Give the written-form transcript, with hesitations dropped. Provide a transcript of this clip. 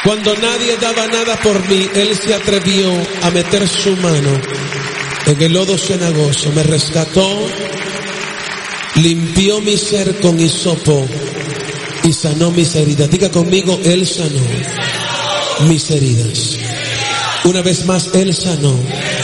Cuando nadie daba nada por mí, Él se atrevió a meter su mano en el lodo cenagoso, me rescató, limpió mi ser con hisopo y sanó mis heridas. Diga conmigo, Él sanó mis heridas. Una vez más, Él sanó